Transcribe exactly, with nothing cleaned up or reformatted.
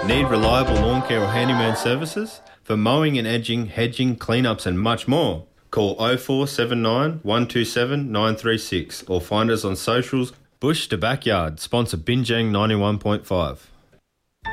Need reliable lawn care or handyman services? For mowing and edging, hedging, cleanups and much more. Call oh four seven nine, one two seven, nine three six or find us on socials. Bush to Backyard, sponsor Binjang ninety-one point five.